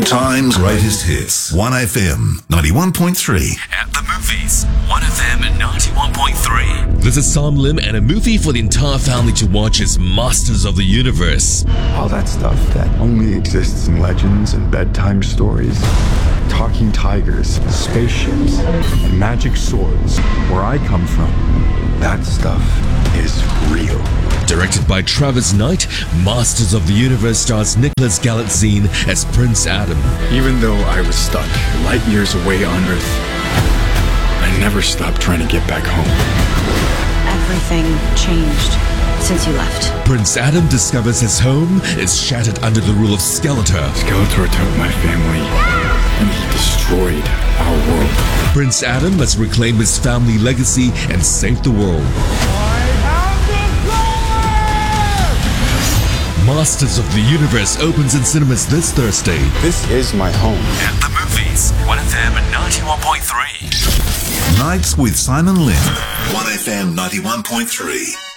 time's greatest hits. 1FM 91.3. At the movies, 1FM 91.3. This is Sam Lim, and a movie for the entire family to watch is Masters of the Universe. All that stuff that only exists in legends and bedtime stories. Talking tigers, spaceships, and magic swords. Where I come from, that stuff is real. Directed by Travis Knight, Masters of the Universe stars Nicholas Galitzine as Prince Adam. Even though I was stuck light years away on Earth, I never stopped trying to get back home. Everything changed since you left. Prince Adam discovers his home is shattered under the rule of Skeletor. Skeletor took my family, and he destroyed our world. Prince Adam must reclaim his family legacy and save the world. Masters of the Universe opens in cinemas this Thursday. This is my home. At the movies, 1FM 91.3. Nights with Simon Lim. 1FM 91.3.